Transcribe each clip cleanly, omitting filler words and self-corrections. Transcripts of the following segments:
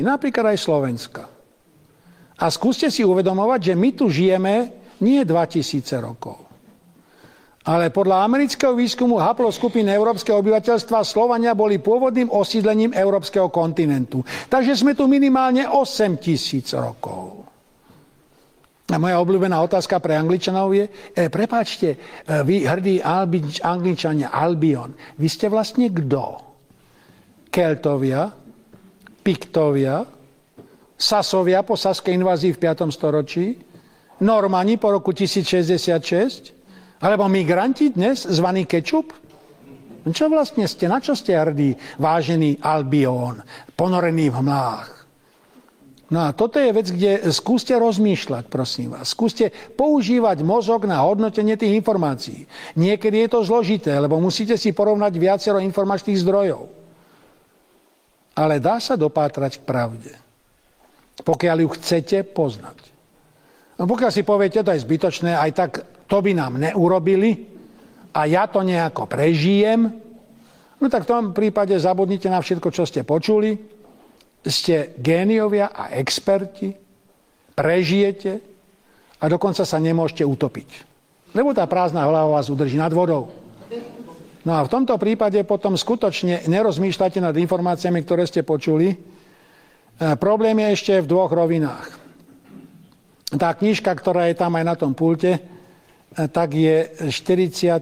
napríklad aj Slovenska. A skúste si uvedomovať, že my tu žijeme nie 2000 rokov. Ale podľa amerického výskumu haploskupín európskeho obyvateľstva Slovania boli pôvodným osídlením európskeho kontinentu. Takže sme tu minimálne 8000 rokov. A moja obľúbená otázka pre Angličanov je, prepáčte, vy hrdí Angličania, Albion, vy ste vlastne kto? Keltovia, Piktovia, Sasovia po saskej invázii v 5. storočí, Normani po roku 1066, alebo migranti dnes, zvaný kečup? Čo vlastne ste? Na čo ste hrdí, vážený Albion, ponorený v mlách? No a toto je vec, kde skúste rozmýšľať, prosím vás. Skúste používať mozog na hodnotenie tých informácií. Niekedy je to zložité, lebo musíte si porovnať viacero informačných zdrojov. Ale dá sa dopátrať k pravde, pokiaľ ju chcete poznať. No pokiaľ si poviete, to je zbytočné, aj tak to by nám neurobili a ja to nejako prežijem, no tak v tom prípade zabudnite na všetko, čo ste počuli, ste géniovia a experti, prežijete a dokonca sa nemôžete utopiť. Lebo tá prázdna hlava vás udrží nad vodou. No a v tomto prípade potom skutočne nerozmýšľate nad informáciami, ktoré ste počuli. Problém je ešte v dvoch rovinách. Tá knižka, ktorá je tam aj na tom pulte, tak je 43.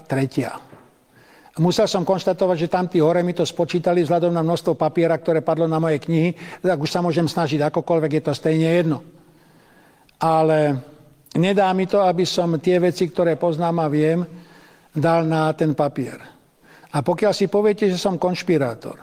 Musel som konštatovať, že tam tí hore mi to spočítali vzhľadom na množstvo papiera, ktoré padlo na moje knihy, tak už sa môžem snažiť akokoľvek, je to stejne jedno. Ale nedá mi to, aby som tie veci, ktoré poznám a viem, dal na ten papier. A pokiaľ si poviete, že som konšpirátor,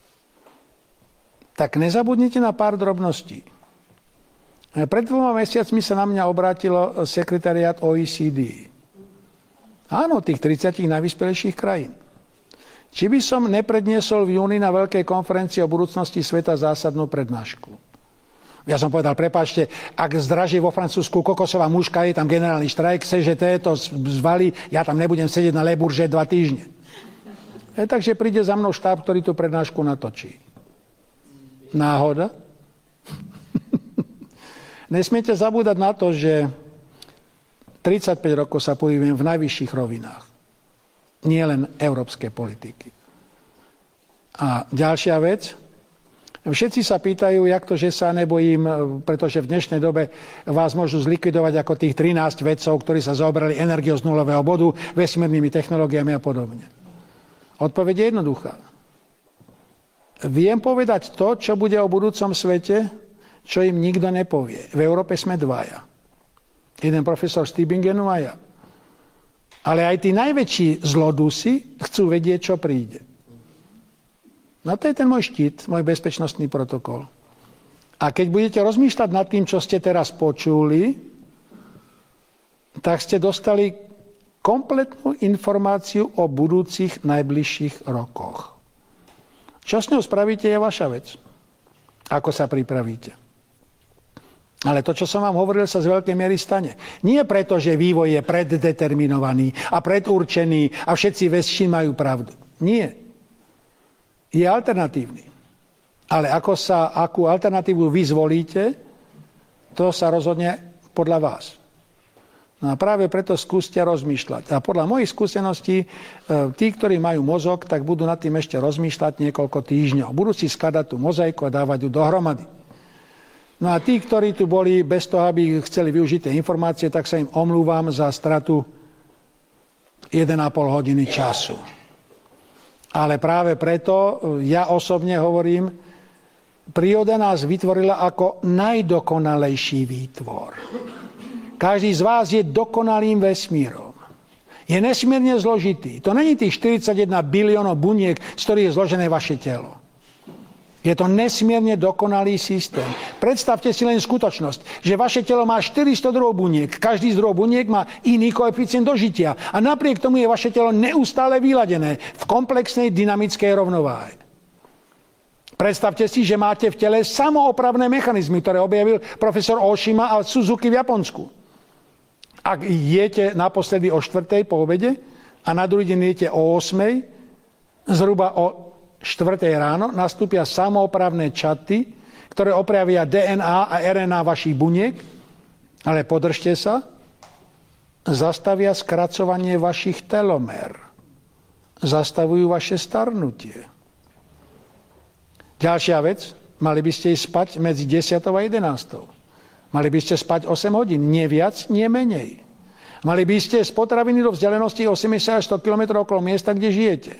tak nezabudnite na pár drobností. Pred 2 mesiacmi sa na mňa obrátilo sekretariát OECD. Áno, tých 30 najvyspelejších krajín. Či by som nepredniesol v júni na veľkej konferencii o budúcnosti sveta zásadnú prednášku? Ja som povedal, prepáčte, ak zdraží vo Francúzsku kokosová muška, je tam generálny štrajk, CŽT to zvali, ja tam nebudem sedieť na Le Bourget 2 týždne. Takže príde za mnou štáb, ktorý tú prednášku natočí. Náhoda? Nesmiete zabúdať na to, že 35 rokov sa pohybujem v najvyšších rovinách. Nie len európskej politiky. A ďalšia vec. Všetci sa pýtajú, jak to, že sa nebojím, pretože v dnešnej dobe vás môžu zlikvidovať ako tých 13 vedcov, ktorí sa zaoberali energiou z nulového bodu, vesmírnymi technológiami a podobne. Odpoveď je jednoduchá. Viem povedať to, čo bude o budúcom svete, čo im nikto nepovie. V Európe sme dvaja. Jeden profesor z Tübingenu a ja. Ale aj tí najväčší zlodusy chcú vedieť, čo príde. No to je ten môj štít, môj bezpečnostný protokol. A keď budete rozmýšľať nad tým, čo ste teraz počuli, tak ste dostali kompletnú informáciu o budúcich najbližších rokoch. Čo s ňou spravíte, je vaša vec. Ako sa pripravíte. Ale to, čo som vám hovoril, sa z veľkej miery stane. Nie preto, že vývoj je preddeterminovaný a predurčený a všetci vesčí majú pravdu. Nie. Je alternatívny. Ale akú alternatívu vy zvolíte, to sa rozhodne podľa vás. No a práve preto skúste rozmýšľať. A podľa mojich skúseností, tí, ktorí majú mozog, tak budú nad tým ešte rozmýšľať niekoľko týždňov. Budú si skladať tú mozaiku a dávať ju dohromady. No a tí, ktorí tu boli bez toho, aby chceli využiť tie informácie, tak sa im omlúvam za stratu 1,5 hodiny času. Ale práve preto ja osobne hovorím, príroda nás vytvorila ako najdokonalejší výtvor. Každý z vás je dokonalým vesmírom. Je nesmierne zložitý. To není tých 41 biliónov buniek, z ktorých je zložené vaše telo. Je to nesmierne dokonalý systém. Predstavte si len skutočnosť, že vaše telo má 400 druhov buniek. Každý z druhov buniek má iný koeficient dožitia. A napriek tomu je vaše telo neustále vyladené v komplexnej dynamickej rovnováhe. Predstavte si, že máte v tele samoopravné mechanizmy, ktoré objavil profesor Oshima a Suzuki v Japonsku. Ak jete naposledy o 4:00 po obede a na druhý deň jete o 8:00, zhruba o 4:00 ráno nastúpia samoopravné čaty, ktoré opravia DNA a RNA vašich buniek, ale podržte sa, zastavia skracovanie vašich telomér. Zastavujú vaše starnutie. Ďalšia vec, mali by ste ísť spať medzi 10. a 11. Mali by ste spať 8 hodín, nie viac, nie menej. Mali by ste z potraviny do vzdialenosti 80 až 100 km okolo miesta, kde žijete.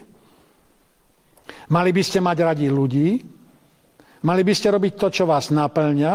Mali by ste mať radi ľudí, mali by ste robiť to, čo vás naplňa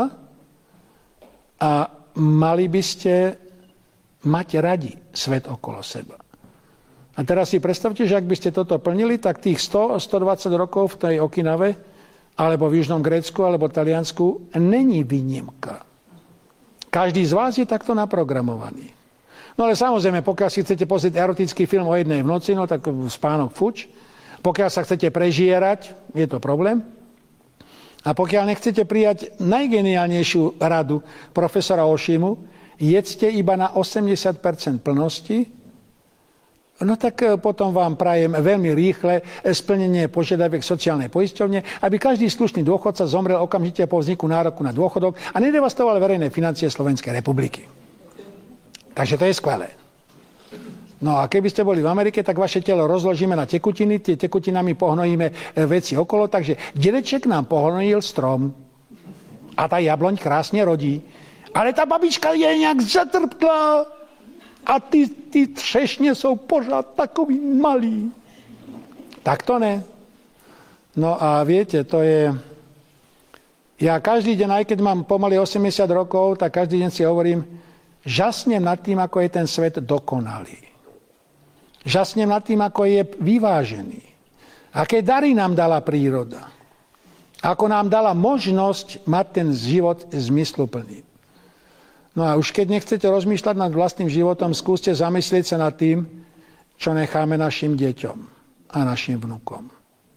a mali by ste mať radi svet okolo seba. A teraz si predstavte, že ak by ste toto plnili, tak tých 100-120 rokov v tej Okinave alebo v Južnom Grécku, alebo Taliansku, není výnimka. Každý z vás je takto naprogramovaný. No ale samozrejme, pokiaľ si chcete pozrieť erotický film o jednej v noci, no tak spánok fuč. Pokiaľ sa chcete prežierať, je to problém. A pokiaľ nechcete prijať najgeniálnejšiu radu profesora Oshimu, jedzte iba na 80% plnosti, no tak potom vám prajem veľmi rýchle splnenie požiadaviek sociálnej poisťovne, aby každý slušný dôchodca zomrel okamžite po vzniku nároku na dôchodok a nedevastoval verejné financie Slovenskej republiky. Takže to je skvelé. No a keby ste boli v Amerike, tak vaše telo rozložíme na tekutiny, tie tekutinami pohnojíme veci okolo, takže dedeček nám pohnojil strom a tá jabloň krásne rodí. Ale tá babička je nejak zatrpklá. A tí třešne sú pořád takový malí. Tak to ne. No a viete, to je... Ja každý deň, aj keď mám pomaly 80 rokov, tak každý deň si hovorím, žasnem nad tým, ako je ten svet dokonalý. Žasnem nad tým, ako je vyvážený. Aké dary nám dala príroda. Ako nám dala možnosť mať ten život zmysluplný. No a už keď nechcete rozmýšľať nad vlastným životom, skúste zamyslieť sa nad tým, čo necháme našim deťom a našim vnukom.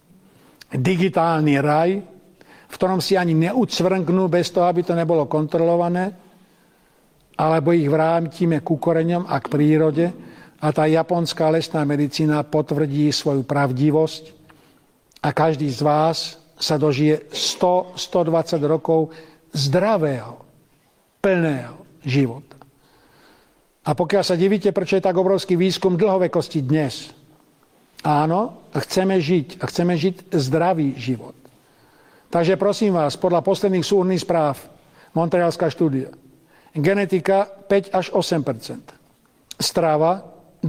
Digitálny raj, v ktorom si ani neucvrnknú bez toho, aby to nebolo kontrolované, alebo ich vrátime ku koreňom a k prírode a tá japonská lesná medicína potvrdí svoju pravdivosť a každý z vás sa dožije 100-120 rokov zdravého, plného života. A pokiaľ sa divíte, prečo je tak obrovský výskum dlhovekosti dnes, áno, chceme žiť a chceme žiť zdravý život. Takže prosím vás, podľa posledných súhrnných správ, Montrealská štúdia, genetika 5 až 8%, strava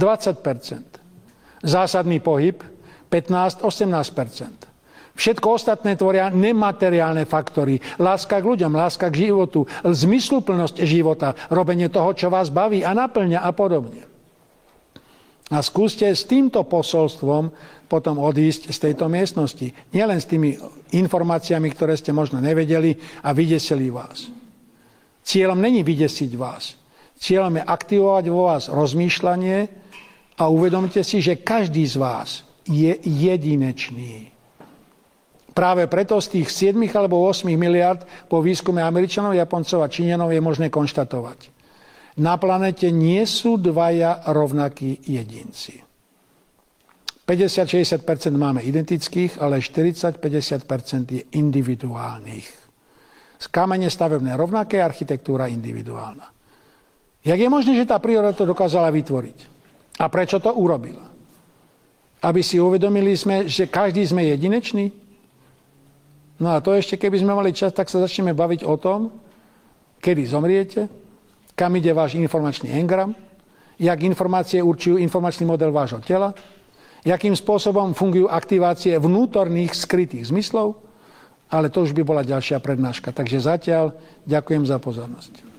20%, zásadný pohyb 15-18%. Všetko ostatné tvoria nemateriálne faktory. Láska k ľuďom, láska k životu, zmysluplnosť života, robenie toho, čo vás baví a naplňa a podobne. A skúste s týmto posolstvom potom odísť z tejto miestnosti. Nielen s tými informáciami, ktoré ste možno nevedeli a vydesili vás. Cieľom není vydesiť vás. Cieľom je aktivovať vo vás rozmýšľanie a uvedomte si, že každý z vás je jedinečný. Práve preto z tých 7 alebo 8 miliard po výskume Američanov, Japoncov a Číňanov je možné konštatovať. Na planete nie sú dvaja rovnakí jedinci. 50-60% máme identických, ale 40-50% je individuálnych. Z kamene stavebné rovnaké, architektúra individuálna. Jak je možné, že tá príroda to dokázala vytvoriť? A prečo to urobila? Aby si uvedomili sme, že každý sme jedinečný? No a to ešte, keby sme mali čas, tak sa začneme baviť o tom, kedy zomriete, kam ide váš informačný engram, jak informácie určujú informačný model vášho tela, jakým spôsobom fungujú aktivácie vnútorných skrytých zmyslov, ale to už by bola ďalšia prednáška. Takže zatiaľ ďakujem za pozornosť.